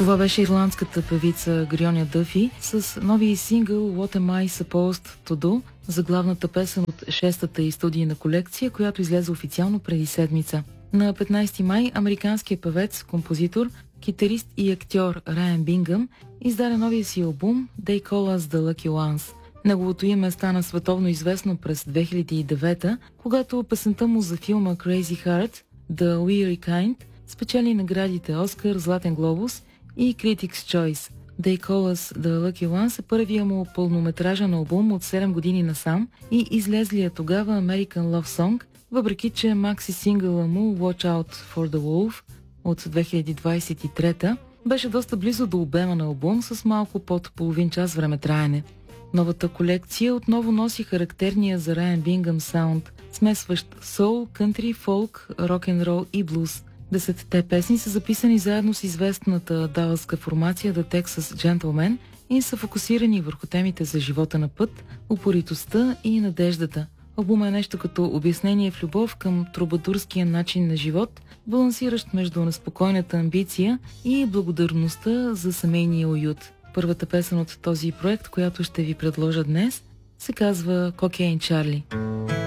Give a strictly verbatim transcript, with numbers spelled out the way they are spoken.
Това беше ирландската певица Грионя Дъфи с новия сингъл What Am I Supposed to Do, заглавната песен от шестата и студийна колекция, която излезе официално преди седмица. На петнайсети май американският певец, композитор, китарист и актьор Райан Бингъм издаде новия си албум They Call Us The Lucky Ones. Неговото име стана световно известно през две хиляди и девета, когато песента му за филма Crazy Heart, The Weary Kind, спечели наградите Оскар, Златен глобус и Critics' Choice. They Call Us The Lucky Ones е първия му пълнометражен албум от седем години насам и излезлия тогава American Love Song, въпреки че макси сингъла му Watch Out For The Wolf от две хиляди двайсет и трета беше доста близо до обема на албум с малко под половин час времетраене. Новата колекция отново носи характерния за Райан Бингъм саунд, смесващ соул, кънтри, фолк, рок-н-рол и блуз. Десетте песни са записани заедно с известната даласка формация The Texas Gentlemen и са фокусирани върху темите за живота на път, упоритостта и надеждата. Албумът е нещо като обяснение в любов към трубадурския начин на живот, балансиращ между неспокойната амбиция и благодарността за семейния уют. Първата песен от този проект, която ще ви предложа днес, се казва Cocaine Charlie.